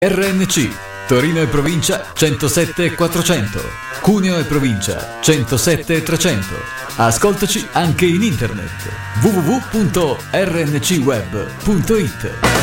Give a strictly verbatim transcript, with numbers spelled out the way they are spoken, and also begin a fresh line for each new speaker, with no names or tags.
R N C, Torino e provincia centosette e quattrocento, Cuneo e provincia centosette e trecento. Ascoltaci anche in internet w w w punto r n c web punto i t.